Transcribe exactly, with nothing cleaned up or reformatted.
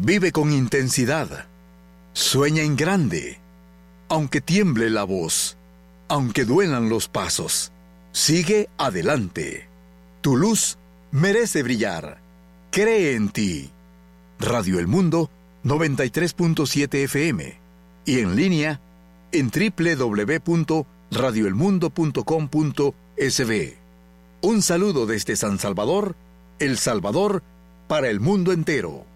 Vive con intensidad. Sueña en grande. Aunque tiemble la voz, aunque duelan los pasos, sigue adelante. Tu luz merece brillar. Cree en ti. Radio El Mundo noventa y tres punto siete F M y en línea en doble u doble u doble u punto radio el mundo punto com punto es be. Un saludo desde San Salvador, El Salvador, para el mundo entero.